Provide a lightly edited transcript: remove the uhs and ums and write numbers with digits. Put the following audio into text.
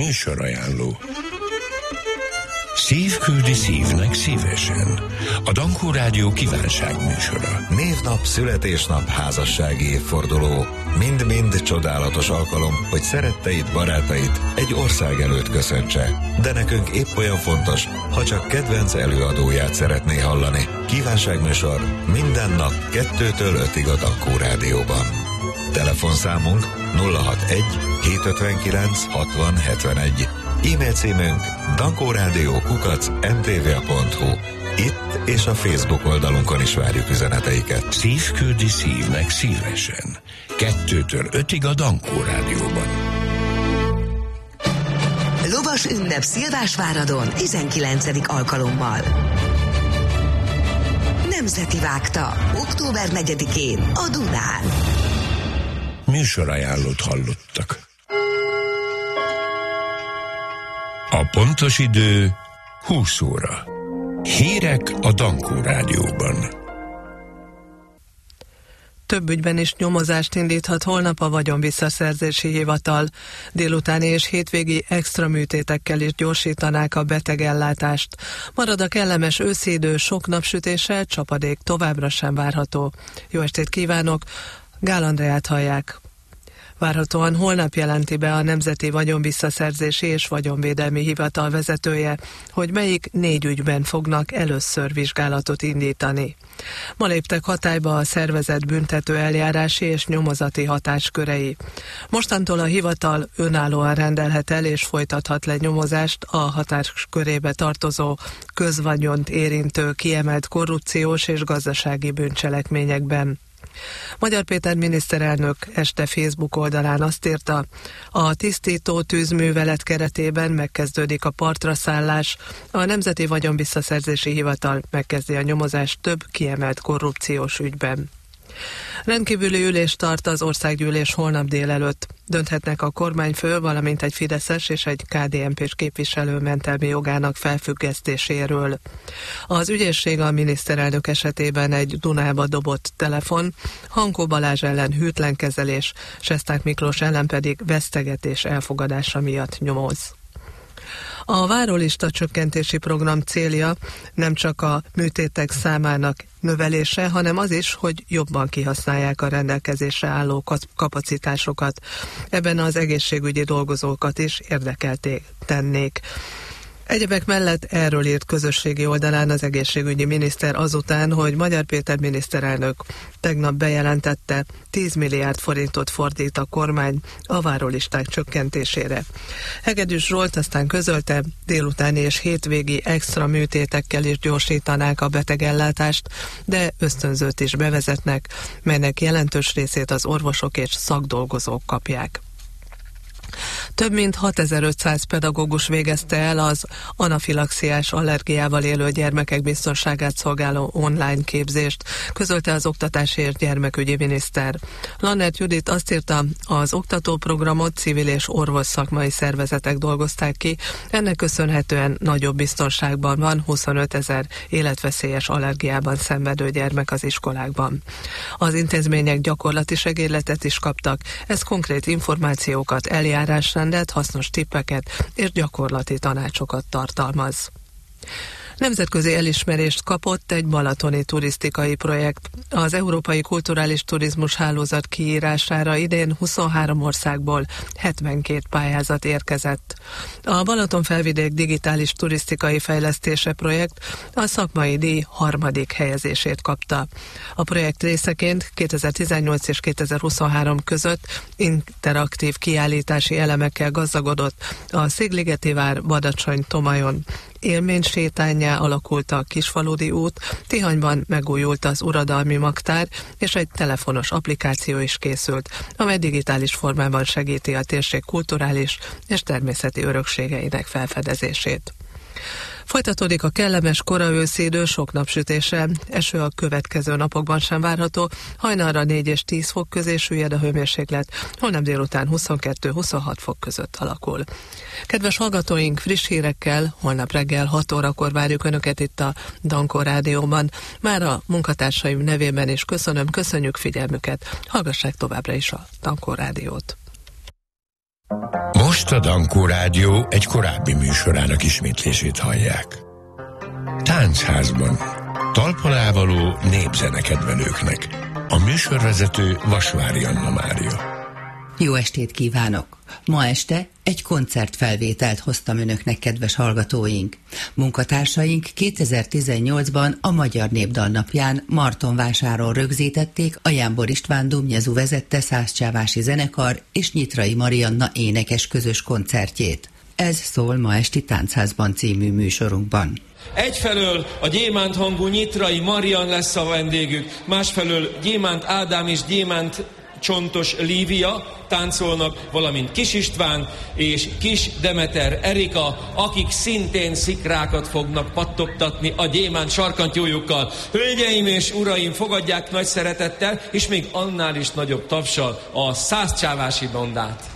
Műsorajánló. Szív küldi szívnek szívesen. A Dankó Rádió kívánságműsora. Névnap, születésnap, házassági évforduló. Mind-mind csodálatos alkalom, hogy szeretteid, barátait egy ország előtt köszöntse. De nekünk épp olyan fontos, ha csak kedvenc előadóját szeretné hallani. Kívánságműsor minden nap 2-től 5-ig a Dankó Rádióban. Telefonszámunk 061 759 60 71. E-mail címünk dankórádió@mtva.hu. Itt és a Facebook oldalunkon is várjuk üzeneteiket. Szív küldi szívnek szívesen. 2-től 5-ig a Dankó Rádióban. Lovas ünnep Szilvásváradon 19. alkalommal. Nemzeti Vágta. Október 4-én a Dunán. Műsorajánlót hallottak. A pontos idő 20 óra. Hírek a Dankó Rádióban. Több ügyben is nyomozást indíthat holnap a Vagyonvisszaszerzési Hivatal. Délutáni és hétvégi extra műtétekkel is gyorsítanák a betegellátást. Marad a kellemes őszi idő, sok napsütéssel, csapadék továbbra sem várható. Jó estét kívánok! Gál Andreát hallják. Várhatóan holnap jelenti be a Nemzeti Vagyonvisszaszerzési és Vagyonvédelmi Hivatal vezetője, hogy melyik 4 ügyben fognak először vizsgálatot indítani. Ma léptek hatályba a szervezett büntető eljárási és nyomozati hatáskörei. Mostantól a hivatal önállóan rendelhet el és folytathat le nyomozást a hatáskörébe tartozó közvagyont érintő kiemelt korrupciós és gazdasági bűncselekményekben. Magyar Péter miniszterelnök este Facebook oldalán azt írta, a tisztító tűzművelet keretében megkezdődik a partra szállás, a Nemzeti Vagyonvisszaszerzési Hivatal megkezdi a nyomozást több kiemelt korrupciós ügyben. Rendkívüli ülést tart az országgyűlés holnap délelőtt. Dönthetnek a kormányfő, valamint egy fideszes és egy KDNP-s képviselő mentelmi jogának felfüggesztéséről. Az ügyészség a miniszterelnök esetében egy Dunába dobott telefon, Hankó Balázs ellen hűtlen kezelés, Sesták Miklós ellen pedig vesztegetés elfogadása miatt nyomoz. A várólista csökkentési program célja nem csak a műtétek számának növelése, hanem az is, hogy jobban kihasználják a rendelkezésre álló kapacitásokat. Ebben az egészségügyi dolgozókat is érdekelté tennék. Egyebek mellett erről írt közösségi oldalán az egészségügyi miniszter azután, hogy Magyar Péter miniszterelnök tegnap bejelentette, 10 milliárd forintot fordít a kormány a várólisták csökkentésére. Hegedűs Zsolt aztán közölte, délutáni és hétvégi extra műtétekkel is gyorsítanák a betegellátást, de ösztönzőt is bevezetnek, melynek jelentős részét az orvosok és szakdolgozók kapják. Több mint 6500 pedagógus végezte el az anafilaxiás allergiával élő gyermekek biztonságát szolgáló online képzést, közölte az oktatási és gyermekügyi miniszter. Lannert Judit azt írta, az oktatóprogramot civil és orvos szakmai szervezetek dolgozták ki, ennek köszönhetően nagyobb biztonságban van 25 000 életveszélyes allergiában szenvedő gyermek az iskolákban. Az intézmények gyakorlati segédletet is kaptak, ez konkrét információkat, eljárásrendet, hasznos tippeket és gyakorlati tanácsokat tartalmaz. Nemzetközi elismerést kapott egy balatoni turisztikai projekt. Az Európai Kulturális Turizmus Hálózat kiírására idén 23 országból 72 pályázat érkezett. A Balatonfelvidék digitális turisztikai fejlesztése projekt a szakmai díj 3. helyezését kapta. A projekt részeként 2018 és 2023 között interaktív kiállítási elemekkel gazdagodott a Szigligeti vár Badacsony-Tomajon. Élménysétánnyá alakult a Kisfaludi út, Tihanyban megújult az uradalmi magtár, és egy telefonos applikáció is készült, amely digitális formában segíti a térség kulturális és természeti örökségeinek felfedezését. Folytatódik a kellemes koraőszi idő sok napsütéssel, eső a következő napokban sem várható, hajnalra 4 és 10 fok közé süllyed a hőmérséklet, holnap délután 22-26 fok között alakul. Kedves hallgatóink, friss hírekkel holnap reggel 6 órakor várjuk Önöket itt a Dankó Rádióban. Már a munkatársaim nevében is köszönjük figyelmüket, hallgassák továbbra is a Dankó Rádiót. Most Most a Dankó Rádió egy korábbi műsorának ismétlését hallják. Táncházban. Talpalávaló népzenekedvelőknek. A műsorvezető Vasvári Anna Mária. Jó estét kívánok! Ma este egy koncertfelvételt hoztam önöknek, kedves hallgatóink. Munkatársaink 2018-ban a Magyar Népdal napján Martonvásáron rögzítették a Jámbor István Dumnyezu vezette Szászcsávási zenekar és Nyitrai Marianna énekes közös koncertjét. Ez szól ma esti Táncházban című műsorunkban. Egyfelől a gyémánt hangú Nyitrai Marian lesz a vendégük, másfelől Gyémánt Ádám és Gyémánt Csontos Lívia táncolnak, valamint Kis István és Kis Demeter Erika, akik szintén szikrákat fognak pattogtatni a gyémánt sarkantyújukkal. Hölgyeim és uraim, fogadják nagy szeretettel, és még annál is nagyobb tapssal a Szászcsávási bandát.